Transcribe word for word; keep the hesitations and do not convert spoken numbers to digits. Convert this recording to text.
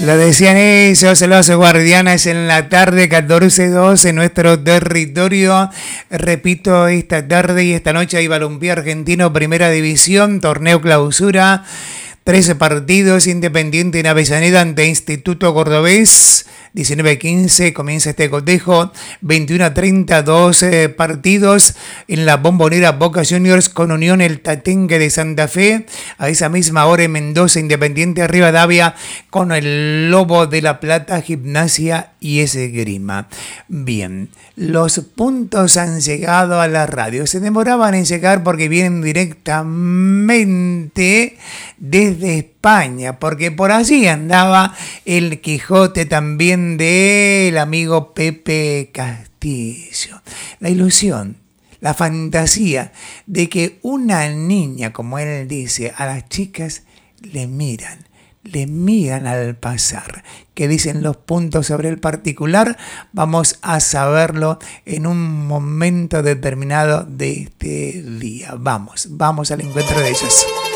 Lo decían ellos, los guardianes en la tarde, catorce dos en nuestro territorio. Repito, esta tarde y esta noche hay balompié argentino, primera división, torneo clausura. trece partidos, Independiente en Avellaneda ante Instituto Cordobés. diecinueve a quince comienza este cotejo. veintiuno a treinta, doce partidos en la Bombonera, Boca Juniors con Unión El Tatengue de Santa Fe. A esa misma hora en Mendoza, Independiente Rivadavia con el Lobo de la Plata, Gimnasia y Esgrima. Bien, los puntos han llegado a la radio. Se demoraban en llegar porque vienen directamente desde España, porque por allí andaba el Quijote también del amigo Pepe Castillo. La ilusión, la fantasía de que una niña, como él dice, a las chicas le miran, le miran al pasar. ¿Qué dicen los puntos sobre el particular? Vamos a saberlo en un momento determinado de este día. Vamos, vamos al encuentro de ellos.